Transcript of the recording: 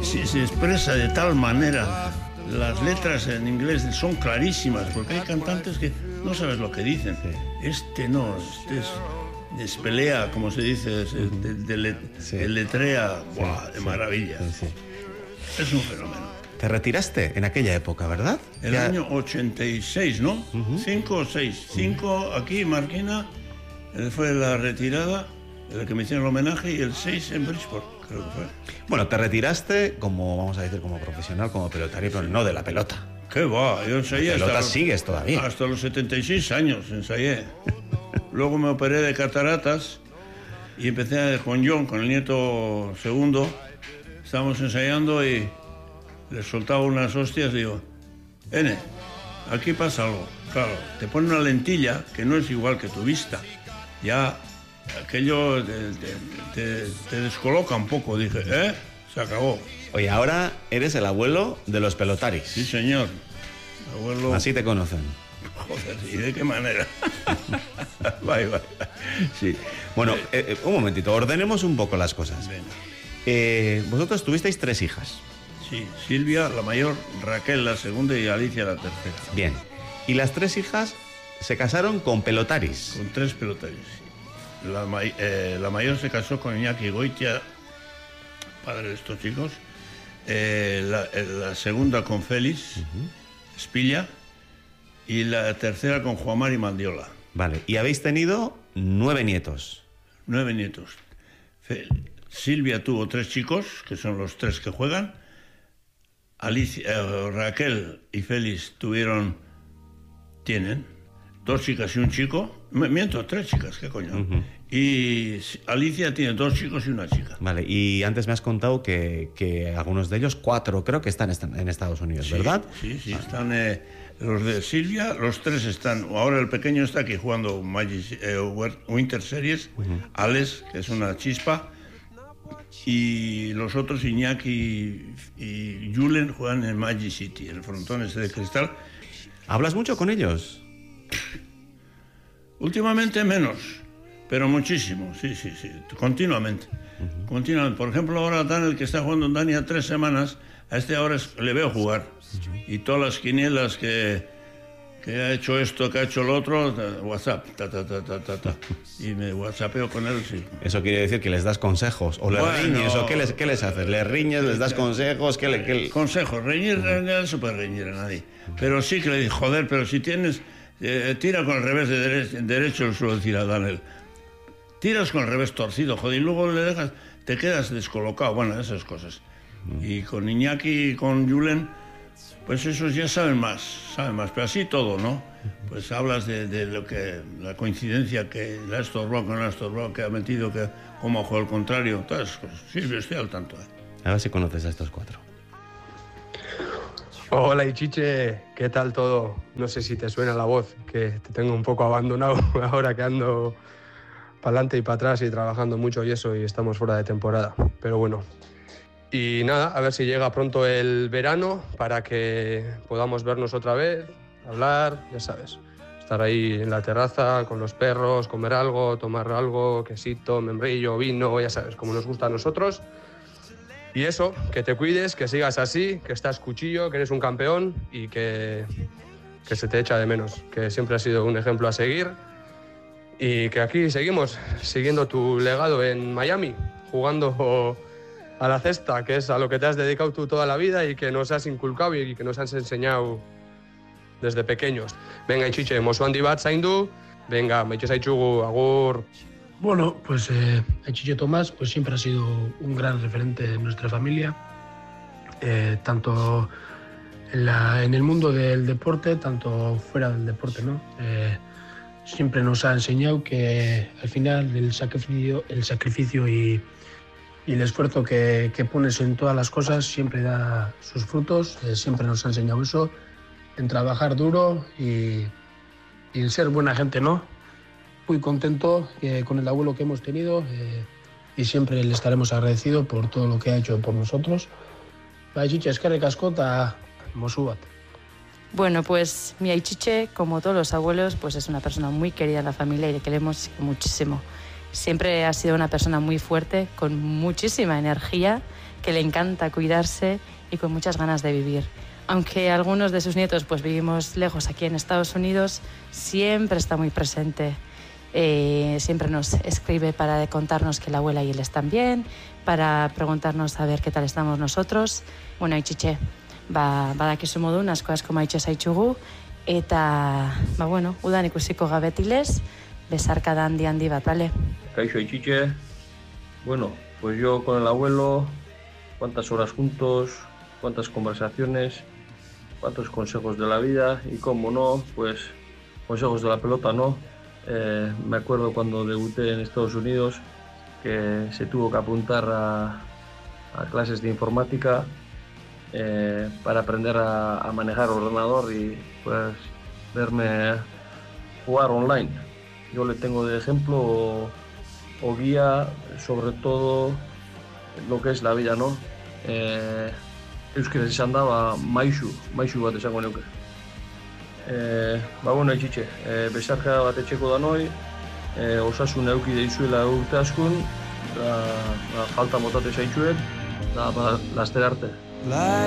se expresa de tal manera. Las letras en inglés son clarísimas, porque hay cantantes que no sabes lo que dicen. Este no, este despelea, como se dice, letrea, ¡buah!, de maravilla. Es un fenómeno. Te retiraste en aquella época, ¿verdad? El año 86, ¿no? 5 o 6. 5 aquí, Marquina, fue la retirada, el que me hicieron el homenaje, y el 6 en Bridgeport, creo que fue. Bueno, te retiraste como, vamos a decir, como profesional, como pelotario, pero no de la pelota. ¿Qué va? Yo ensayé sigues todavía. Hasta los 76 años ensayé. Luego me operé de cataratas y empecé con John, con el nieto segundo. Estábamos ensayando y le soltaba unas hostias y digo, aquí pasa algo. Claro, te pone una lentilla que no es igual que tu vista. Ya aquello te descoloca un poco. Dije, se acabó. Oye, ahora eres el abuelo de los pelotaris. Sí, señor. Abuelo... Así te conocen. Joder, ¿y de qué manera? Vaya. Sí. Bueno, un momentito, ordenemos un poco las cosas. Vosotros tuvisteis 3 hijas. Sí, Silvia, la mayor, Raquel, la segunda, y Alicia, la tercera. Bien. Y las 3 hijas se casaron con pelotaris. Con 3 pelotaris, sí. La mayor se casó con Iñaki Goitia, padre de estos chicos. La segunda con Félix Espilla, y la tercera con Juan Mari Mandiola. Vale, y habéis tenido 9 nietos. 9 nietos. Silvia tuvo 3 chicos, que son los 3 que juegan. Raquel y Félix tienen 2 chicas y un chico. Miento, 3 chicas, ¿qué coño? Y Alicia tiene 2 chicos y una chica. Vale, y antes me has contado que algunos de ellos, 4 creo que están en Estados Unidos, ¿verdad? Sí, están los de Silvia, los 3 están. Ahora el pequeño está aquí jugando Winter Series, Alex, que es una chispa, y los otros, Iñaki y Julen, juegan en Magic City, en el frontón ese de cristal. ¿Hablas mucho con ellos? Últimamente menos, pero muchísimo, sí, continuamente. Continuamente. Por ejemplo, ahora Daniel, que está jugando en Dania 3 semanas, a este ahora le veo jugar. Y todas las quinielas que ha hecho esto, que ha hecho lo otro, WhatsApp, y me whatsappeo con él, sí. Eso quiere decir que les das consejos, o les riñes, o ¿qué les haces? ¿Les riñes, les das consejos? Consejos, reñir, no se puede reñir a nadie. Pero sí que le dije, joder, pero si tienes... tira con el revés de derecho, le suelo decir a Daniel. Tiras con el revés torcido, joder, y luego le dejas, te quedas descolocado. Bueno, esas cosas. Y con Iñaki y con Julen, pues esos ya saben más, pero así todo, ¿no? Pues hablas de lo que, la coincidencia que la Astor Rock, con la Astor Rock, que ha metido, que como juego al contrario, todas esas cosas. Sí, estoy al tanto. A ver si conoces a estos 4. Hola Ichiche, ¿qué tal todo? No sé si te suena la voz, que te tengo un poco abandonado ahora que ando para adelante y para atrás y trabajando mucho y eso, y estamos fuera de temporada. Pero bueno, y nada, a ver si llega pronto el verano para que podamos vernos otra vez, hablar, ya sabes. Estar ahí en la terraza con los perros, comer algo, tomar algo, quesito, membrillo, vino, ya sabes, como nos gusta a nosotros. Y eso, que te cuides, que sigas así, que estás cuchillo, que eres un campeón y que se te echa de menos, que siempre has sido un ejemplo a seguir y que aquí seguimos siguiendo tu legado en Miami, jugando a la cesta, que es a lo que te has dedicado tú toda la vida y que nos has inculcado y que nos has enseñado desde pequeños. Venga, Ichiche, mozu handi bat zaindu, venga, maite zaitxugu, agur. Bueno, pues Ichiche Tomás pues siempre ha sido un gran referente de nuestra familia, tanto en el mundo del deporte, tanto fuera del deporte, ¿no? Siempre nos ha enseñado que al final el sacrificio y el esfuerzo que pones en todas las cosas siempre da sus frutos. Siempre nos ha enseñado eso, en trabajar duro y en ser buena gente, ¿no? Muy contento con el abuelo que hemos tenido y siempre le estaremos agradecidos por todo lo que ha hecho por nosotros. Ichiche, eskerrik asko eta mozu bat. Bueno, pues mi Ichiche, como todos los abuelos, pues es una persona muy querida en la familia y le queremos muchísimo. Siempre ha sido una persona muy fuerte, con muchísima energía que le encanta cuidarse y con muchas ganas de vivir. Aunque algunos de sus nietos pues vivimos lejos aquí en Estados Unidos, siempre está muy presente. Siempre nos escribe para contarnos que la abuela y él están bien, para preguntarnos a ver qué tal estamos nosotros. Bueno, Itxitxe, badakizu modun, asko maitxe zaitxugu, eta, bueno, udan ikusiko gabetilez, besarkada handi bat, ¿vale? Kaixo, Itxitxe. Bueno, pues yo con el abuelo, cuántas horas juntos, cuántas conversaciones, cuántos consejos de la vida y, cómo no, pues consejos de la pelota, ¿no? Me acuerdo cuando debuté en Estados Unidos que se tuvo que apuntar a clases de informática para aprender a manejar ordenador y pues verme jugar online. Yo le tengo de ejemplo o guía sobre todo lo que es la vida, ¿no? Euskaraz esan da, maixu bat esango neuke. Bueno, Itxitxe, besarka bat etxeko danoi, osasun eduki deizuela urte askun, falta motate zaitxuet, laster arte.